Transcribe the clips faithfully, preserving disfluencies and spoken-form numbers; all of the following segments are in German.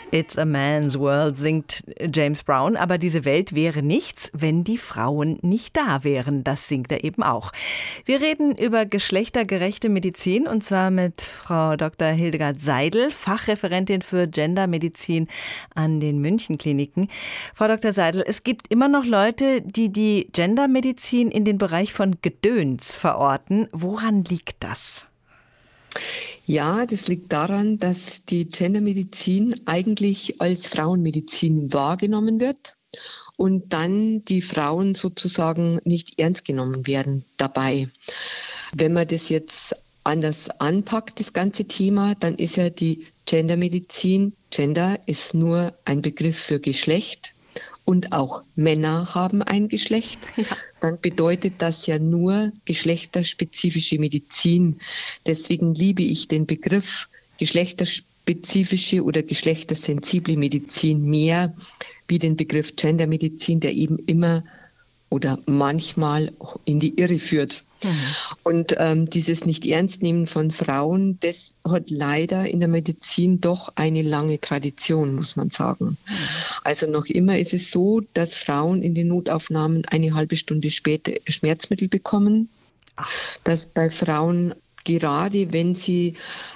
It's a man's world, singt James Brown. Aber diese Welt wäre nichts, wenn die Frauen nicht da wären. Das singt er eben auch. Wir reden über geschlechtergerechte Medizin und zwar mit Frau Doktor Hildegard Seidel, Fachreferentin für Gendermedizin an den München-Kliniken. Frau Doktor Seidel, es gibt immer noch Leute, die die Gendermedizin in den Bereich von Gedöns verorten. Woran liegt das? Ja, das liegt daran, dass die Gendermedizin eigentlich als Frauenmedizin wahrgenommen wird und dann die Frauen sozusagen nicht ernst genommen werden dabei. Wenn man das jetzt anders anpackt, das ganze Thema, dann ist ja die Gendermedizin, Gender ist nur ein Begriff für Geschlecht und auch Männer haben ein Geschlecht. Ja. Dann bedeutet das ja nur geschlechterspezifische Medizin. Deswegen liebe ich den Begriff geschlechterspezifische oder geschlechtersensible Medizin mehr wie den Begriff Gendermedizin, der eben immer oder manchmal in die Irre führt. Mhm. Und ähm, dieses Nicht-Ernst-Nehmen von Frauen, das hat leider in der Medizin doch eine lange Tradition, muss man sagen. Mhm. Also noch immer ist es so, dass Frauen in den Notaufnahmen eine halbe Stunde später Schmerzmittel bekommen. Ach. Dass bei Frauen, gerade wenn sie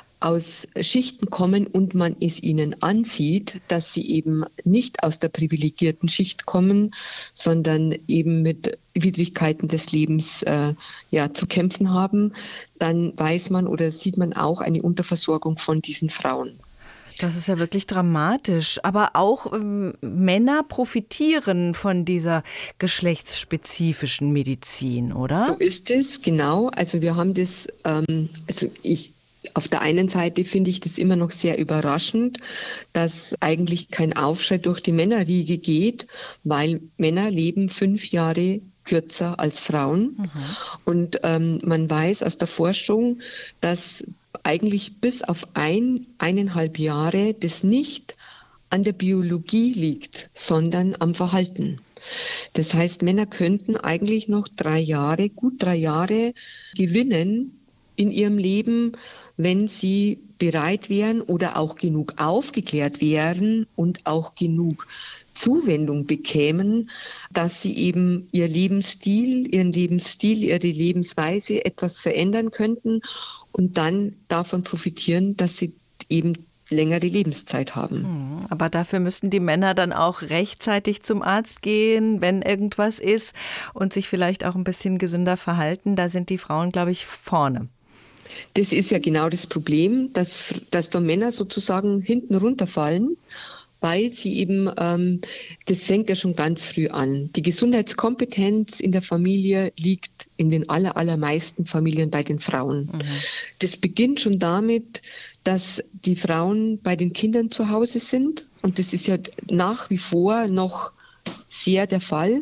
aus Schichten kommen und man es ihnen ansieht, dass sie eben nicht aus der privilegierten Schicht kommen, sondern eben mit Widrigkeiten des Lebens äh, ja, zu kämpfen haben, dann weiß man oder sieht man auch eine Unterversorgung von diesen Frauen. Das ist ja wirklich dramatisch. Aber auch ähm, Männer profitieren von dieser geschlechtsspezifischen Medizin, oder? So ist es, genau. Also wir haben das, ähm, also ich Auf der einen Seite finde ich das immer noch sehr überraschend, dass eigentlich kein Aufschrei durch die Männerriege geht, weil Männer leben fünf Jahre kürzer als Frauen. Mhm. Und ähm, man weiß aus der Forschung, dass eigentlich bis auf ein, eineinhalb Jahre das nicht an der Biologie liegt, sondern am Verhalten. Das heißt, Männer könnten eigentlich noch drei Jahre, gut drei Jahre gewinnen in ihrem Leben, wenn sie bereit wären oder auch genug aufgeklärt wären und auch genug Zuwendung bekämen, dass sie eben ihr Lebensstil, ihren Lebensstil, ihre Lebensweise etwas verändern könnten und dann davon profitieren, dass sie eben längere Lebenszeit haben. Aber dafür müssten die Männer dann auch rechtzeitig zum Arzt gehen, wenn irgendwas ist und sich vielleicht auch ein bisschen gesünder verhalten. Da sind die Frauen, glaube ich, vorne. Das ist ja genau das Problem, dass, dass da Männer sozusagen hinten runterfallen, weil sie eben, ähm, das fängt ja schon ganz früh an. Die Gesundheitskompetenz in der Familie liegt in den aller, allermeisten Familien bei den Frauen. Mhm. Das beginnt schon damit, dass die Frauen bei den Kindern zu Hause sind und das ist ja nach wie vor noch sehr der Fall.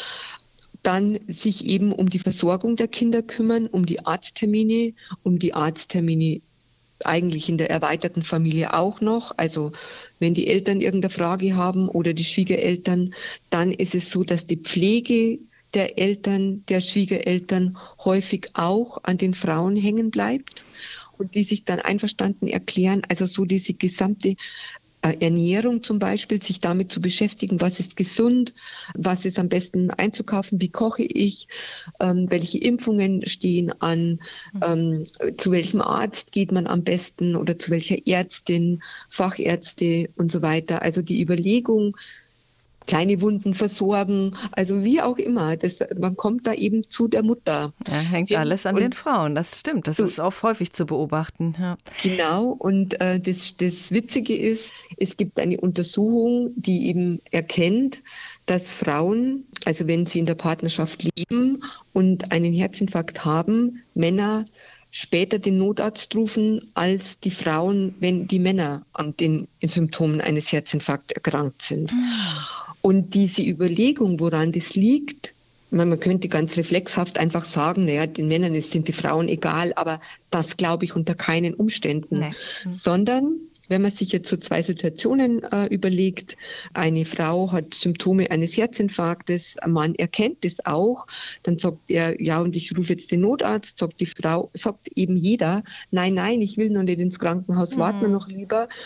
Dann sich eben um die Versorgung der Kinder kümmern, um die Arzttermine, um die Arzttermine eigentlich in der erweiterten Familie auch noch. Also wenn die Eltern irgendeine Frage haben oder die Schwiegereltern, dann ist es so, dass die Pflege der Eltern, der Schwiegereltern häufig auch an den Frauen hängen bleibt und die sich dann einverstanden erklären. Also so diese gesamte Ernährung zum Beispiel, sich damit zu beschäftigen, was ist gesund, was ist am besten einzukaufen, wie koche ich, ähm, welche Impfungen stehen an, ähm, zu welchem Arzt geht man am besten oder zu welcher Ärztin, Fachärzte und so weiter. Also die Überlegung, kleine Wunden versorgen, also wie auch immer. Das, man kommt da eben zu der Mutter. Ja, hängt alles an und den Frauen, das stimmt. Das so, ist auch häufig zu beobachten. Ja. Genau, und äh, das, das Witzige ist, es gibt eine Untersuchung, die eben erkennt, dass Frauen, also wenn sie in der Partnerschaft leben und einen Herzinfarkt haben, Männer später den Notarzt rufen als die Frauen, wenn die Männer an den Symptomen eines Herzinfarkts erkrankt sind. Mhm. Und diese Überlegung, woran das liegt, man könnte ganz reflexhaft einfach sagen, naja, den Männern sind die Frauen egal, aber das glaube ich unter keinen Umständen. Nee. Mhm. Sondern wenn man sich jetzt so zwei Situationen äh, überlegt, eine Frau hat Symptome eines Herzinfarktes, ein Mann erkennt das auch, dann sagt er, ja, und ich rufe jetzt den Notarzt, sagt die Frau, sagt eben jeder, nein, nein, ich will noch nicht ins Krankenhaus, mhm. warten wir noch lieber.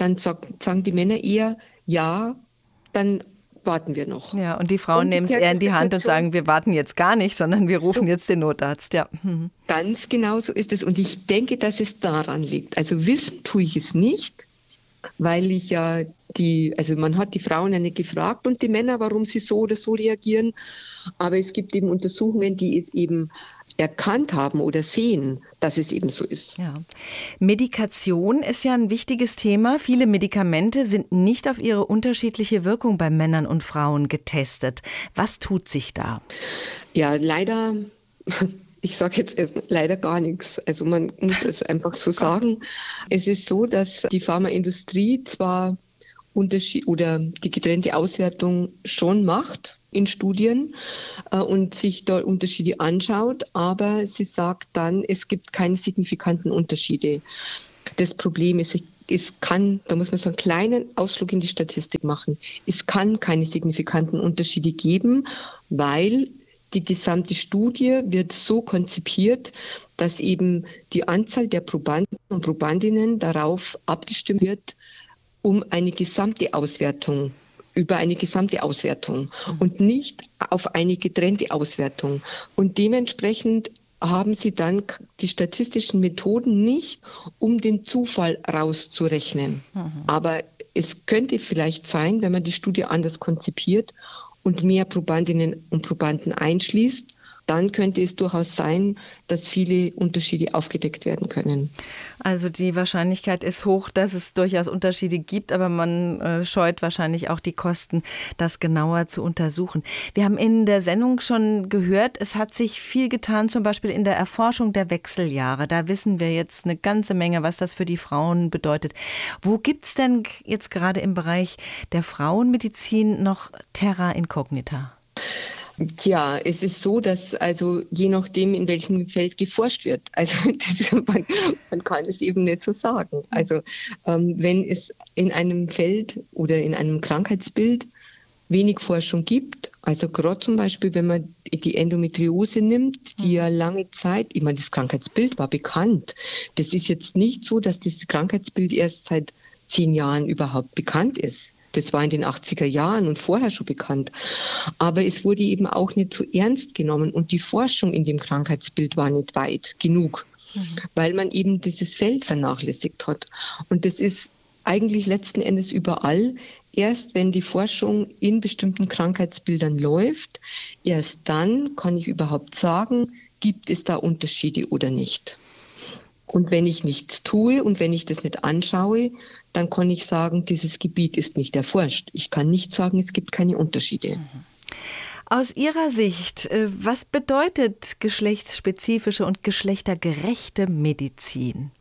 dann sag, sagen die Männer eher, ja, dann warten wir noch. Ja, und die Frauen nehmen es eher in die Hand und sagen, wir warten jetzt gar nicht, sondern wir rufen so, jetzt den Notarzt. Ja. Mhm. Ganz genau so ist es. Und ich denke, dass es daran liegt. Also wissen tue ich es nicht, weil ich ja die, also man hat die Frauen ja nicht gefragt und die Männer, warum sie so oder so reagieren. Aber es gibt eben Untersuchungen, die es eben erkannt haben oder sehen, dass es eben so ist. Ja. Medikation ist ja ein wichtiges Thema. Viele Medikamente sind nicht auf ihre unterschiedliche Wirkung bei Männern und Frauen getestet. Was tut sich da? Ja, leider, ich sage jetzt erst leider gar nichts. Also man muss es einfach so sagen. Es ist so, dass die Pharmaindustrie zwar Unterschied oder die getrennte Auswertung schon macht in Studien äh, und sich dort Unterschiede anschaut, aber sie sagt dann, es gibt keine signifikanten Unterschiede. Das Problem ist, es kann, da muss man so einen kleinen Ausflug in die Statistik machen, es kann keine signifikanten Unterschiede geben, weil die gesamte Studie wird so konzipiert, dass eben die Anzahl der Probanden und Probandinnen darauf abgestimmt wird, um eine gesamte Auswertung, über eine gesamte Auswertung und nicht auf eine getrennte Auswertung. Und dementsprechend haben sie dann die statistischen Methoden nicht, um den Zufall rauszurechnen. Mhm. Aber es könnte vielleicht sein, wenn man die Studie anders konzipiert und mehr Probandinnen und Probanden einschließt, dann könnte es durchaus sein, dass viele Unterschiede aufgedeckt werden können. Also die Wahrscheinlichkeit ist hoch, dass es durchaus Unterschiede gibt, aber man äh, scheut wahrscheinlich auch die Kosten, das genauer zu untersuchen. Wir haben in der Sendung schon gehört, es hat sich viel getan, zum Beispiel in der Erforschung der Wechseljahre. Da wissen wir jetzt eine ganze Menge, was das für die Frauen bedeutet. Wo gibt es denn jetzt gerade im Bereich der Frauenmedizin noch Terra Incognita? Tja, es ist so, dass also je nachdem, in welchem Feld geforscht wird, also das, man, man kann es eben nicht so sagen. Also ähm, wenn es in einem Feld oder in einem Krankheitsbild wenig Forschung gibt, also gerade zum Beispiel, wenn man die Endometriose nimmt, die ja lange Zeit, ich meine, das Krankheitsbild war bekannt. Das ist jetzt nicht so, dass das Krankheitsbild erst seit zehn Jahren überhaupt bekannt ist. Das war in den achtziger Jahren und vorher schon bekannt. Aber es wurde eben auch nicht so ernst genommen und die Forschung in dem Krankheitsbild war nicht weit genug, mhm. weil man eben dieses Feld vernachlässigt hat. Und das ist eigentlich letzten Endes überall. Erst wenn die Forschung in bestimmten Krankheitsbildern läuft, erst dann kann ich überhaupt sagen, gibt es da Unterschiede oder nicht. Und wenn ich nichts tue und wenn ich das nicht anschaue, dann kann ich sagen, dieses Gebiet ist nicht erforscht. Ich kann nicht sagen, es gibt keine Unterschiede. Aus Ihrer Sicht, was bedeutet geschlechtsspezifische und geschlechtergerechte Medizin?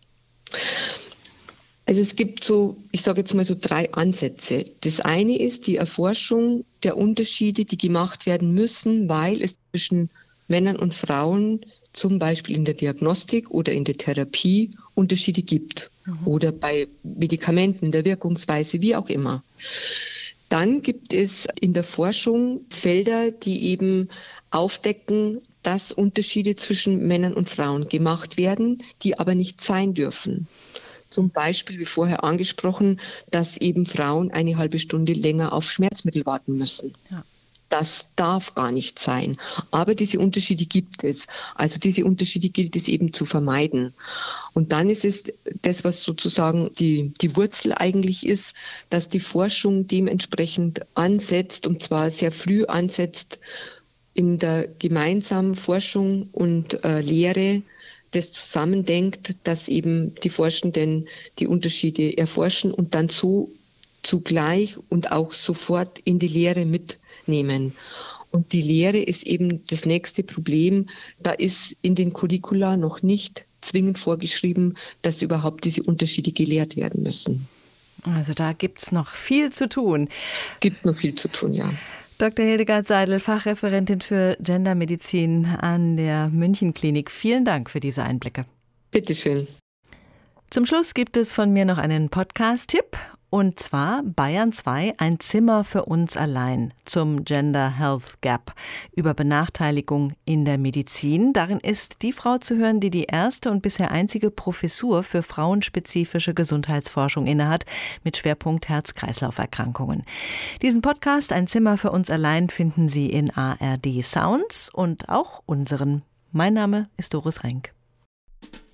Also es gibt so, ich sage jetzt mal so drei Ansätze. Das eine ist die Erforschung der Unterschiede, die gemacht werden müssen, weil es zwischen Männern und Frauen zum Beispiel in der Diagnostik oder in der Therapie Unterschiede gibt mhm. oder bei Medikamenten, in der Wirkungsweise, wie auch immer. Dann gibt es in der Forschung Felder, die eben aufdecken, dass Unterschiede zwischen Männern und Frauen gemacht werden, die aber nicht sein dürfen. Zum Beispiel, wie vorher angesprochen, dass eben Frauen eine halbe Stunde länger auf Schmerzmittel warten müssen. Ja. Das darf gar nicht sein. Aber diese Unterschiede gibt es. Also diese Unterschiede gilt es eben zu vermeiden. Und dann ist es das, was sozusagen die, die Wurzel eigentlich ist, dass die Forschung dementsprechend ansetzt, und zwar sehr früh ansetzt, in der gemeinsamen Forschung und äh, Lehre, das zusammendenkt, dass eben die Forschenden die Unterschiede erforschen und dann so zugleich und auch sofort in die Lehre mitnehmen. Und die Lehre ist eben das nächste Problem. Da ist in den Curricula noch nicht zwingend vorgeschrieben, dass überhaupt diese Unterschiede gelehrt werden müssen. Also da gibt es noch viel zu tun. Gibt noch viel zu tun, ja. Doktor Hildegard Seidel, Fachreferentin für Gendermedizin an der Münchenklinik. Vielen Dank für diese Einblicke. Bitteschön. Zum Schluss gibt es von mir noch einen Podcast-Tipp. Und zwar Bayern zwei, ein Zimmer für uns allein zum Gender Health Gap über Benachteiligung in der Medizin. Darin ist die Frau zu hören, die die erste und bisher einzige Professur für frauenspezifische Gesundheitsforschung innehat, mit Schwerpunkt Herz-Kreislauf-Erkrankungen. Diesen Podcast Ein Zimmer für uns allein finden Sie in A R D Sounds und auch unseren. Mein Name ist Doris Renk.